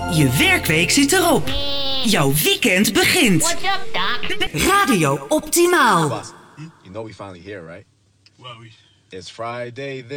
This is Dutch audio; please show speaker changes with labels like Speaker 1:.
Speaker 1: Je werkweek zit erop. Jouw weekend begint.
Speaker 2: What's up, Doc?
Speaker 1: Radio Optimaal.
Speaker 3: You know we finally here, right?
Speaker 4: Well,
Speaker 3: It's Friday